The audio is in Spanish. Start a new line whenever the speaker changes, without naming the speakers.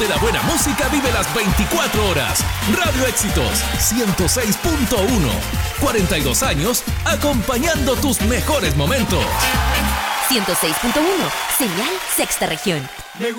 donde la buena música vive las 24 horas. Radio Éxitos 106.1. 42 años acompañando tus mejores momentos.
106.1, señal Sexta Región.